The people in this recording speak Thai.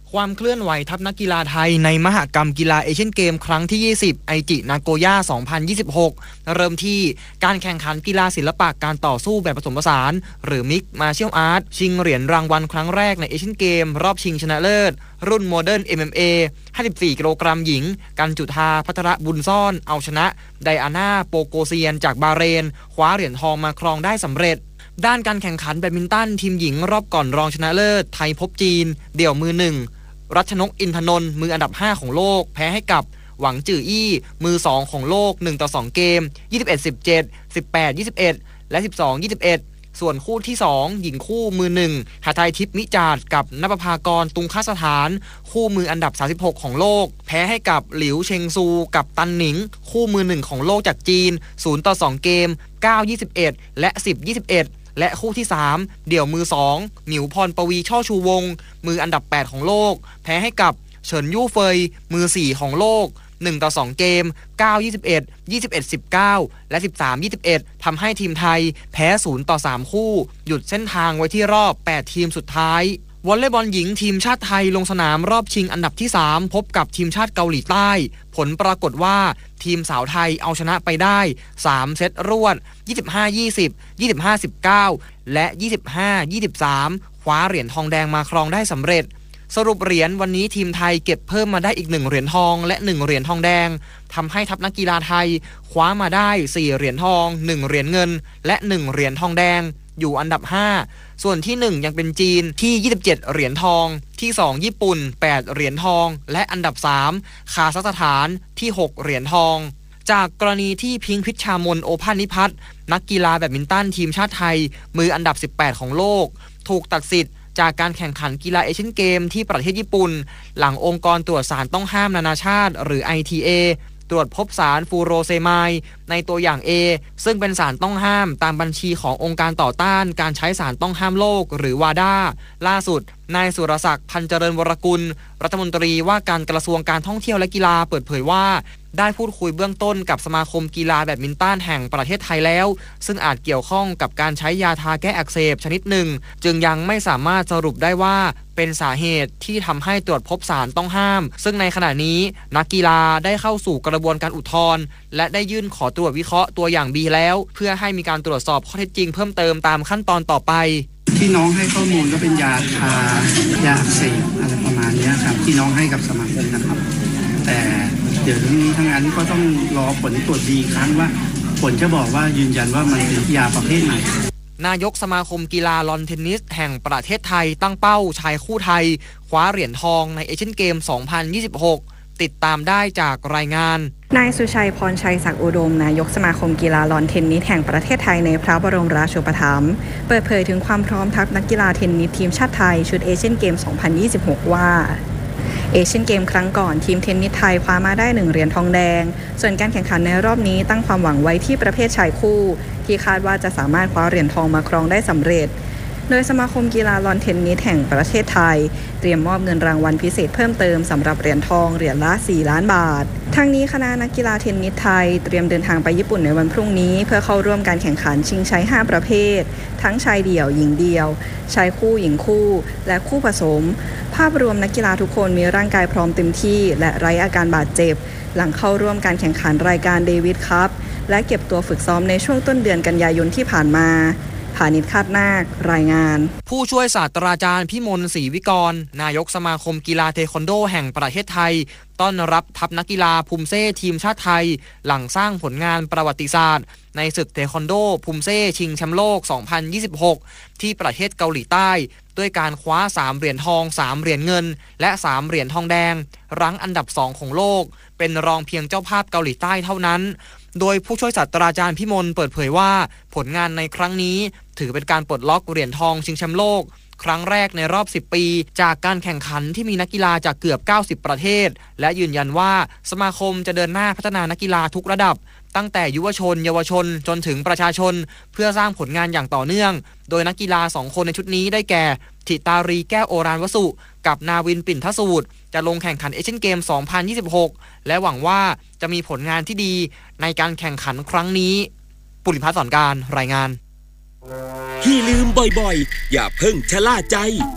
ความเคลื่อนไหวทัพนักกีฬาไทยในมหกรรมกีฬาเอเชียนเกมครั้งที่ 20 ไอจินาโกย่า 2026 เริ่มที่การแข่งขันกีฬาศิลปะการต่อสู้แบบผสมผสานหรือ Mixed Martial Arts ชิงเหรียญรางวัลครั้งแรกในเอเชียนเกมรอบชิงชนะเลิศรุ่นโมเดิร์น MMA 54 กิโลกรัมหญิงกันจุธาภัทรบุญซ่อนเอาชนะไดอาน่าโปโกเซียนจากบาห์เรนคว้าเหรียญทองมาครองได้สำเร็จด้านการแข่งขันแบดมินตันทีมหญิงรอบก่อนรองชนะเลิศไทยพบจีนเดี่ยวมือหนึ่งรัชนกอินทนนท์มืออันดับ5ของโลกแพ้ให้กับหวังจื่ออี้มือ2ของโลก1-2เกม 21-17 18-21 และ 12-21 ส่วนคู่ที่2หญิงคู่มือ1หทัยทิพย์มิจาดกับณภากรตุงคสถานคู่มืออันดับ36ของโลกแพ้ให้กับหลิวเชงซูกับตันหนิงคู่มือ1ของโลกจากจีน0-2เกม 9-21 และ 10-21และคู่ที่3เดี่ยวมือ2หมิวพรปวีช่อชูวงศ์มืออันดับ8ของโลกแพ้ให้กับเฉินยู่เฟยมือ4ของโลก1-2เกม 9-21 21-19 และ 13-21 ทำให้ทีมไทยแพ้0-3คู่หยุดเส้นทางไว้ที่รอบ8ทีมสุดท้ายวอลเลย์บอลหญิงทีมชาติไทยลงสนามรอบชิงอันดับที่3พบกับทีมชาติเกาหลีใต้ผลปรากฏว่าทีมสาวไทยเอาชนะไปได้3เซตรวด 25-20 25-19 และ 25-23 คว้าเหรียญทองแดงมาครองได้สำเร็จสรุปเหรียญวันนี้ทีมไทยเก็บเพิ่มมาได้อีก1เหรียญทองและ1เหรียญทองแดงทำให้ทัพนักกีฬาไทยคว้ามาได้4เหรียญทอง1เหรียญเงินและ1เหรียญทองแดงอยู่อันดับ5ส่วนที่1ยังเป็นจีนที่27เหรียญทองที่2ญี่ปุ่น8เหรียญทองและอันดับ3คาซัคสถานที่6เหรียญทองจากกรณีที่พิงค์พิชชามนโอภาสนิพัฒน์นักกีฬาแบดมินตันทีมชาติไทยมืออันดับ18ของโลกถูกตัดสิทธิ์จากการแข่งขันกีฬาเอเชียนเกมที่ประเทศญี่ปุ่นหลังองค์กรตรวจสารต้องห้ามนานาชาติหรือ ITA ตรวจพบสารฟูโรเซไมด์ในตัวอย่าง A ซึ่งเป็นสารต้องห้ามตามบัญชีขององค์การต่อต้านการใช้สารต้องห้ามโลกหรือวาดาล่าสุดนายสุรศักดิ์พันเจริญวรกุลรัฐมนตรีว่าการกระทรวงการท่องเที่ยวและกีฬาเปิดเผยว่าได้พูดคุยเบื้องต้นกับสมาคมกีฬาแบดมินตันแห่งประเทศไทยแล้วซึ่งอาจเกี่ยวข้องกับการใช้ยาทาแก้อักเสบชนิดหนึ่งจึงยังไม่สามารถสรุปได้ว่าเป็นสาเหตุที่ทำให้ตรวจพบสารต้องห้ามซึ่งในขณะนี้นักกีฬาได้เข้าสู่กระบวนการอุทธรณ์และได้ยื่นขอตรวจวิเคราะห์ตัวอย่าง B แล้วเพื่อให้มีการตรวจสอบข้อเท็จจริงเพิ่มเติมตามขั้นตอนต่อไปที่น้องให้ข้อมูลก็เป็นยาทายาอักเสบอะไรประมาณนี้ครับที่น้องให้กับสมาคมนะครับแต่เดี๋ยวทั้งนี้ทั้งนั้นก็ต้องรอผลตรวจดีครั้งว่าผลจะบอกว่ายืนยันว่ามันเป็นยาประเภทไหนนายกสมาคมกีฬาลอนเทนนิสแห่งประเทศไทยตั้งเป้าชายคู่ไทยคว้าเหรียญทองในเอเชียนเกม 2026 ติดตามได้จากรายงานนายสุชัยพรชัยศักดิ์อุดมนายกสมาคมกีฬาลอนเทนนิสแห่งประเทศไทยในพระบรมราชูปถัมภ์เปิดเผยถึงความพร้อมทัพนักกีฬาเทนนิสทีมชาติไทยชุดเอเชียนเกม 2026 ว่าเอเชียนเกมครั้งก่อนทีมเทนนิสไทยคว้ามาได้1เหรียญทองแดงส่วนการแข่งขันในรอบนี้ตั้งความหวังไว้ที่ประเภทชายคู่ที่คาดว่าจะสามารถคว้าเหรียญทองมาครองได้สำเร็จโดยสมาคมกีฬาลอนเทนนิสแห่งประเทศไทยเตรียมมอบเงินรางวัลพิเศษเพิ่มเติมสำหรับเหรียญทองเหรียญละ4 ล้านบาททั้งนี้คณะนักกีฬาเทนนิสไทยเตรียมเดินทางไปญี่ปุ่นในวันพรุ่งนี้เพื่อเข้าร่วมการแข่งขันชิงชัย5ประเภททั้งชายเดี่ยวหญิงเดี่ยวชายคู่หญิงคู่และคู่ผสมภาพรวมนักกีฬาทุกคนมีร่างกายพร้อมเต็มที่และไร้อาการบาดเจ็บหลังเข้าร่วมการแข่งขันรายการเดวิดคัพและเก็บตัวฝึกซ้อมในช่วงต้นเดือนกันยายนที่ผ่านมาพานิชคาดนาครายงานผู้ช่วยศาสตราจารย์พิมลศรีวิกรนายกสมาคมกีฬาเทควันโดแห่งประเทศไทยต้อนรับทัพนักกีฬาภูมิเซ่ทีมชาติไทยหลังสร้างผลงานประวัติศาสตร์ในศึกเทควันโดภูมิเซ่ชิงแชมป์โลก 2026 ที่ประเทศเกาหลีใต้ด้วยการคว้า3เหรียญทอง3เหรียญเงินและ3เหรียญทองแดงรั้งอันดับ2ของโลกเป็นรองเพียงเจ้าภาพเกาหลีใต้เท่านั้นโดยผู้ช่วยศาสตราจารย์พิมลเปิดเผยว่าผลงานในครั้งนี้ถือเป็นการปลดล็อกเหรียญทองชิงแชมป์โลกครั้งแรกในรอบ10ปีจากการแข่งขันที่มีนักกีฬาจากเกือบ90ประเทศและยืนยันว่าสมาคมจะเดินหน้าพัฒนานักกีฬาทุกระดับตั้งแต่ยุวชนเยาวชนจนถึงประชาชนเพื่อสร้างผลงานอย่างต่อเนื่องโดยนักกีฬา2คนในชุดนี้ได้แก่ธิตารีแก้วโอรานวสุกับนาวินปิ่นทสูตรจะลงแข่งขันเอเชียนเกม 2026 และหวังว่าจะมีผลงานที่ดีในการแข่งขันครั้งนี้ปุริพัฒน์สอนการรายงานที่ลืมบ่อยๆอย่าเพิ่งชะล่าใจ